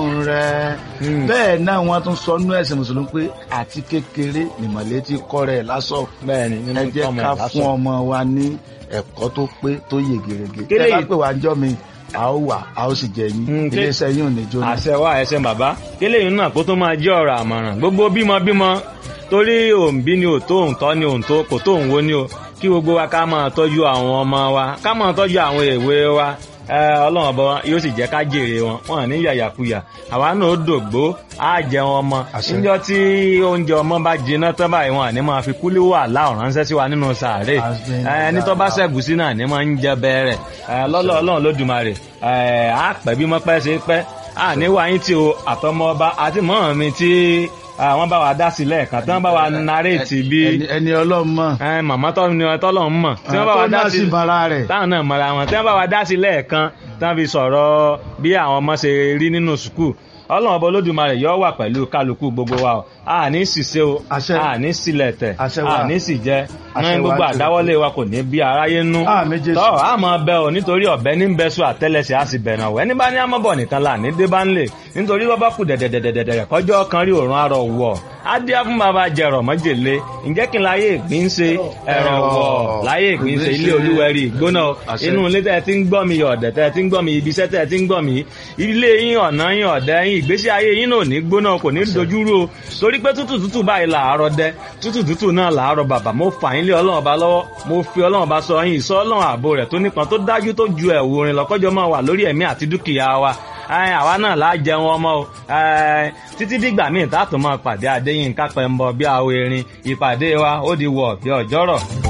rẹ̀. Bẹ́ẹ̀ náà wọ́n tún sọ nínú ẹ̀sìn mùsùlùmí pé àti kékeré nìmọ̀lẹ́ ti kọ́ rẹ̀ lásọ̀. bẹ́ẹ̀ni nínú Ẹ jẹ́ tọmọ ká ẹ̀ lásán. fún ọmọ wa ní ẹ̀kọ́ tó pé tó yè gèrègè. Kélé Tẹ́ bá yìí- pè wá ńjọ́ mi a ó wà a ó sì jẹ yín. Iléeṣẹ́ yín ò ní jóná. àṣẹ wa ẹsẹ bàbá kéléyìn náà kó tó máa jẹ́ ọ̀rọ̀ àmọ̀ràn gbogbo bímọ torí òǹbí ni ò tó òǹtọ́ ni òǹtó kò tó òǹwo ni o kí gbogbo wa ká máa tọ́jú àwọn ọmọ wa ká máa tọ́jú àwọn èwe wa ọlọ́run ọba yóò sì jẹ́ ká jèrè wọn ní yàyàkuyà àwa náà ó dògbó á jẹun ọmọ níjọ́ tí oúnjẹ ọmọ bá jiná tán báyìí wọn àní máa fi kúlí wà láòrán ránṣẹ́ sí wa nínú sàárè ẹni tó bá ṣẹ̀gùsí náà ní máa ń jẹ bẹ́ẹ̀rẹ̀ ọlọ́run lódùmarè á pẹ́ bí mọ́ pẹ́ ṣe pẹ́ ní wáyé tí o àtọmọ ọba àti mọ́ mi tí wọ́n bá wa dá sí lẹ́ẹ̀kan tí wọ́n bá wa naréètì bí ẹni Ọlọ́run mọ̀. màmá tọ́lọ̀ ń mọ̀ tí wọ́n bá wa dá sí rẹ̀. táwọn náà mọ̀ra wọn tí wọ́n bá wa dá sí lẹ́ẹ̀kan tí wọ́n fi sọ̀rọ̀ bí àwọn ọmọ ṣe rí nínú sùkúù ọlọ́run ọba olódùmarè yóò wà pẹ̀lú kálukú gbogbo wa o àní ṣìṣe o àní ṣìlẹ̀tẹ̀ àní ṣìjẹ ní gbogbo àdáwọ́lé wa kò ní bí aráyé nú tọ́ àmọ́ bẹ o nítorí ọ̀bẹ ní bẹ́sù àtẹ́lẹsẹ̀ á sì bẹ̀rẹ̀ ọ̀wẹ́ ní bá ní àmọ́bọ̀ nìkan là ní dé bá ń lè nítorí wọ́n bá kù dẹ̀dẹ̀dẹ̀dẹ̀dẹ̀ kọjọ́ kan rí òrùn arọ̀ wọ̀ adíá fún bàbá jẹrọ mọ́jèlé ǹjẹ́ kí n láyé ìpín ṣe ẹ̀rọ wọ̀ láyé ìpín ṣe ilé olúwẹ̀rí ìgbóná inú ilé tẹ́ ti ń gbọ́ mi ọ̀dẹ̀ tẹ́ ti ń gbọ́ mi ibiṣẹ́ tẹ́ ti ń gbọ́ mi ilé yín ọ̀nà yín ọ̀dẹ̀ yín ìgbésí ayé yín náà ní gbóná kò ní dojúrú o torí pé tútù báyìí làárọ̀ dẹ tútù náà làárọ̀ bàbá mo fà yín lé ọlọ́run ọba lọ́wọ́ mo fi ọlọ́run ọba sọ yín ìsọ ọlọ́run ààbò rẹ̀ tó nípọn tó dájú tó ju ẹ̀wù orin lọ́kọ́jọ́ máa wà lórí ẹ̀mí àti dúkìá wa àwa náà láà jẹun ọmọ o títí dìgbà míì tá a tún máa pàdé Adéyínká Pẹ́ńbọ bí àwọ̀ erin ìpàdé wa ó di wọ̀ bí ọjọ́rọ̀.